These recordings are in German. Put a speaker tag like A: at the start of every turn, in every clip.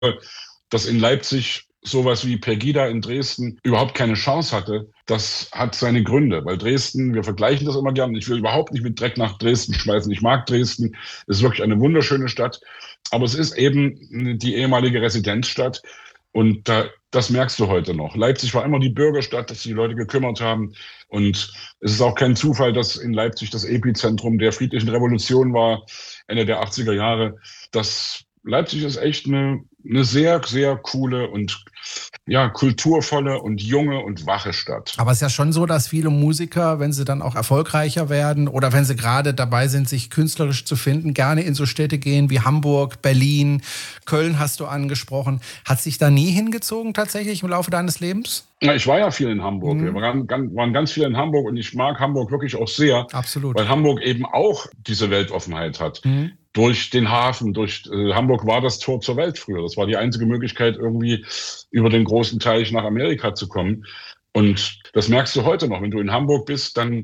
A: dass in Leipzig sowas wie Pegida in Dresden überhaupt keine Chance hatte, das hat seine Gründe. Weil Dresden, wir vergleichen das immer gern, ich will überhaupt nicht mit Dreck nach Dresden schmeißen. Ich mag Dresden, es ist wirklich eine wunderschöne Stadt, aber es ist eben die ehemalige Residenzstadt und das merkst du heute noch. Leipzig war immer die Bürgerstadt, dass die Leute gekümmert haben und es ist auch kein Zufall, dass in Leipzig das Epizentrum der friedlichen Revolution war, Ende der 80er Jahre. Leipzig ist echt eine sehr, sehr coole und ja, kulturvolle und junge und wache Stadt.
B: Aber es ist ja schon so, dass viele Musiker, wenn sie dann auch erfolgreicher werden oder wenn sie gerade dabei sind, sich künstlerisch zu finden, gerne in so Städte gehen wie Hamburg, Berlin, Köln hast du angesprochen. Hat sich da nie hingezogen tatsächlich im Laufe deines Lebens?
A: Ja, ich war ja viel in Hamburg. Wir waren ganz viel in Hamburg und ich mag Hamburg wirklich auch sehr.
B: Absolut.
A: Weil Hamburg eben auch diese Weltoffenheit hat. Durch den Hafen, Hamburg war das Tor zur Welt früher. Das war die einzige Möglichkeit, irgendwie über den großen Teich nach Amerika zu kommen. Und das merkst du heute noch. Wenn du in Hamburg bist, dann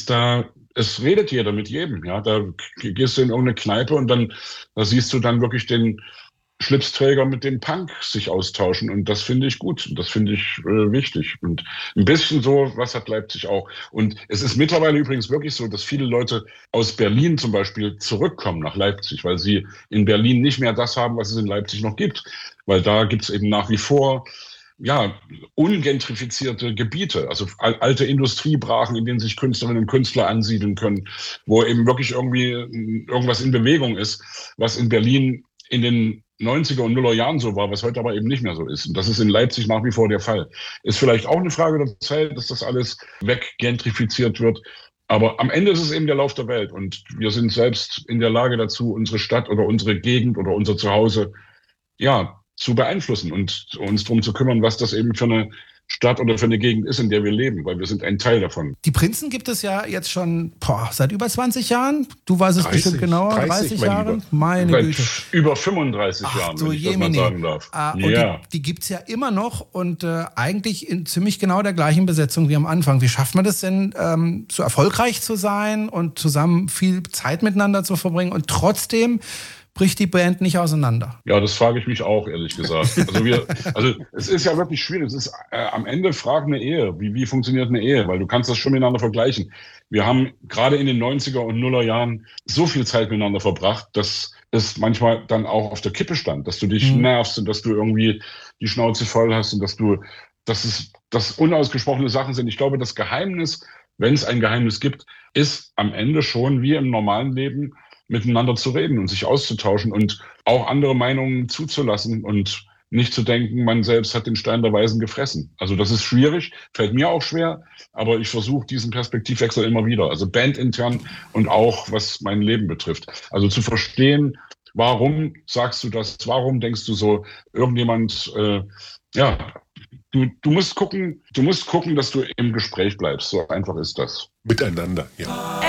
A: es redet jeder mit jedem. Ja, da gehst du in irgendeine Kneipe und da siehst du dann wirklich den Schlipsträger mit dem Punk sich austauschen. Und das finde ich gut. Und das finde ich wichtig. Und ein bisschen so, was hat Leipzig auch. Und es ist mittlerweile übrigens wirklich so, dass viele Leute aus Berlin zum Beispiel zurückkommen nach Leipzig, weil sie in Berlin nicht mehr das haben, was es in Leipzig noch gibt. Weil da gibt es eben nach wie vor ja, ungentrifizierte Gebiete, also alte Industriebrachen, in denen sich Künstlerinnen und Künstler ansiedeln können, wo eben wirklich irgendwie irgendwas in Bewegung ist, was in Berlin in den 90er und Nuller Jahren so war, was heute aber eben nicht mehr so ist. Und das ist in Leipzig nach wie vor der Fall. Ist vielleicht auch eine Frage der Zeit, dass das alles weggentrifiziert wird. Aber am Ende ist es eben der Lauf der Welt. Und wir sind selbst in der Lage dazu, unsere Stadt oder unsere Gegend oder unser Zuhause, ja, zu beeinflussen und uns darum zu kümmern, was das eben für eine Stadt oder für eine Gegend ist, in der wir leben, weil wir sind ein Teil davon.
B: Die Prinzen gibt es ja jetzt schon seit über 20 Jahren. Du weißt es bestimmt genauer. 30 Jahre? Meine Güte.
A: Über 35 Jahren, wenn ich das mal sagen darf.
B: Und die gibt es ja immer noch und eigentlich in ziemlich genau der gleichen Besetzung wie am Anfang. Wie schafft man das denn, so erfolgreich zu sein und zusammen viel Zeit miteinander zu verbringen und trotzdem bricht die Band nicht auseinander?
A: Ja, das frage ich mich auch, ehrlich gesagt. Also es ist ja wirklich schwierig. Es ist am Ende Frage eine Ehe. Wie funktioniert eine Ehe? Weil du kannst das schon miteinander vergleichen. Wir haben gerade in den 90er und Nuller Jahren so viel Zeit miteinander verbracht, dass es manchmal dann auch auf der Kippe stand, dass du dich nervst und dass du irgendwie die Schnauze voll hast und dass unausgesprochene Sachen sind. Ich glaube, das Geheimnis, wenn es ein Geheimnis gibt, ist am Ende schon wie im normalen Leben miteinander zu reden und sich auszutauschen und auch andere Meinungen zuzulassen und nicht zu denken, man selbst hat den Stein der Weisen gefressen. Also das ist schwierig, fällt mir auch schwer, aber ich versuche diesen Perspektivwechsel immer wieder. Also bandintern und auch was mein Leben betrifft. Also zu verstehen, warum sagst du das, warum denkst du so, irgendjemand, Du musst gucken, dass du im Gespräch bleibst. So einfach ist das.
C: Miteinander, ja.